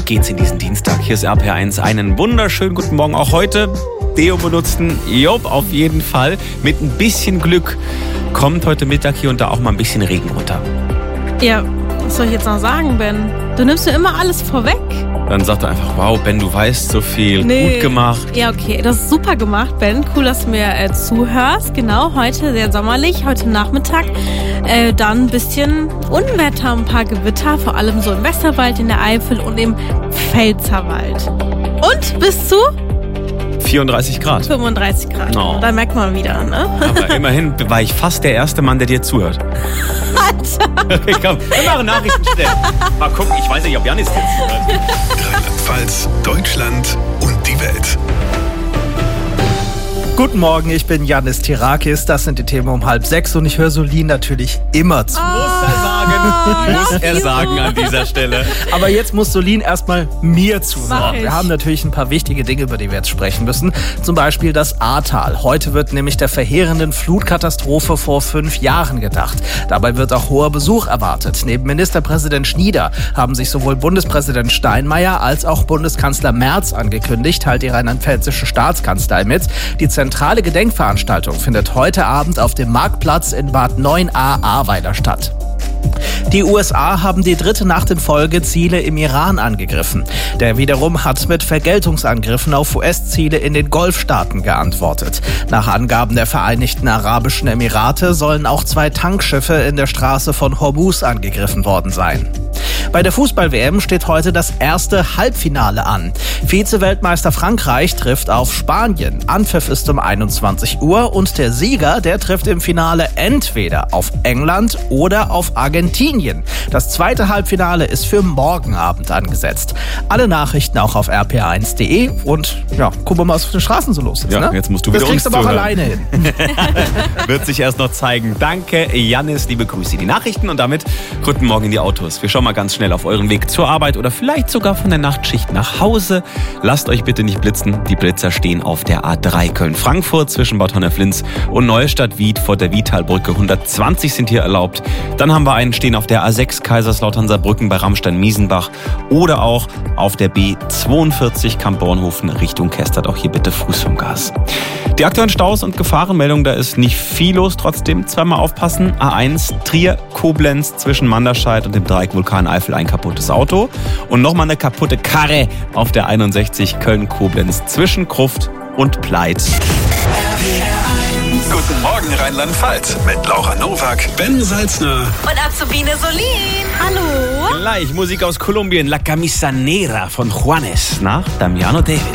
geht's in diesen Dienstag? Hier ist RPR1. Einen wunderschönen guten Morgen auch heute. Deo benutzen, auf jeden Fall. Mit ein bisschen Glück kommt heute Mittag hier und da auch mal ein bisschen Regen runter. Ja, was soll ich jetzt noch sagen, Ben? Du nimmst mir immer alles vorweg. Dann sagt er einfach, wow, Ben, du weißt so viel, gut gemacht. Ja, okay, das ist super gemacht, Ben. Cool, dass du mir zuhörst. Genau, heute sehr sommerlich, heute Nachmittag. Dann ein bisschen Unwetter, ein paar Gewitter, vor allem so im Westerwald, in der Eifel und im Pfälzerwald. Und bis zu 34 Grad. 35 Grad. Oh. Da merkt man wieder, ne? Aber immerhin war ich fast der erste Mann, der dir zuhört. Alter! Okay, komm, wir machen Nachrichten schnell. Mal gucken, ich weiß nicht, ob Janis dir zuhört. Rheinland-Pfalz, Deutschland und die Welt. Guten Morgen, ich bin Yannis Tirakis. Das sind die Themen um 5:30 und ich höre Solin natürlich immer zu. Muss er sagen an dieser Stelle. Aber jetzt muss Solin erstmal mir zuhören. ich. Wir haben natürlich ein paar wichtige Dinge, über die wir jetzt sprechen müssen. Zum Beispiel das Ahrtal. Heute wird nämlich der verheerenden Flutkatastrophe vor 5 Jahren gedacht. Dabei wird auch hoher Besuch erwartet. Neben Ministerpräsident Schnieder haben sich sowohl Bundespräsident Steinmeier als auch Bundeskanzler Merz angekündigt, teilt die rheinland-pfälzische Staatskanzlei mit. Die zentrale Gedenkveranstaltung findet heute Abend auf dem Marktplatz in Bad 9a Ahrweiler statt. Die USA haben die 3. Nacht in Folge Ziele im Iran angegriffen. Der wiederum hat mit Vergeltungsangriffen auf US-Ziele in den Golfstaaten geantwortet. Nach Angaben der Vereinigten Arabischen Emirate sollen auch 2 Tankschiffe in der Straße von Hormuz angegriffen worden sein. Bei der Fußball-WM steht heute das erste Halbfinale an. Vize-Weltmeister Frankreich trifft auf Spanien. Anpfiff ist um 21 Uhr und der Sieger, der trifft im Finale entweder auf England oder auf Argentinien. Das zweite Halbfinale ist für morgen Abend angesetzt. Alle Nachrichten auch auf rpr1.de und ja, gucken wir mal, was auf den Straßen so los ist. Ja, ne? jetzt musst du wieder das kriegst uns du aber auch zuhören. alleine hin. Wird sich erst noch zeigen. Danke, Yannis, liebe Grüße. Die Nachrichten und damit guten Morgen in die Autos. Wir schauen mal ganz schnell auf euren Weg zur Arbeit oder vielleicht sogar von der Nachtschicht nach Hause. Lasst euch bitte nicht blitzen. Die Blitzer stehen auf der A3 Köln-Frankfurt zwischen Bad Honnef-Linz und Neustadt-Wied vor der Wietalbrücke. 120 sind hier erlaubt. Dann haben wir einen stehen auf der A6 Kaiserslautern-Saarbrücken bei Rammstein-Miesenbach oder auch auf der B42 Kamp-Bornhofen Richtung Kestert. Auch hier bitte Fuß vom Gas. Die aktuellen Staus und Gefahrenmeldungen, da ist nicht viel los. Trotzdem zweimal aufpassen. A1 Trier-Koblenz zwischen Manderscheid und dem Dreieck Vulkan-Eifel ein kaputtes Auto. Und nochmal eine kaputte Karre auf der 61 Köln-Koblenz zwischen Gruft und Pleit. Guten Morgen Rheinland-Pfalz mit Laura Nowak, Ben Salzner und Azubine Solin. Hallo? Gleich Musik aus Kolumbien, La Camisa Negra von Juanes nach Damiano David.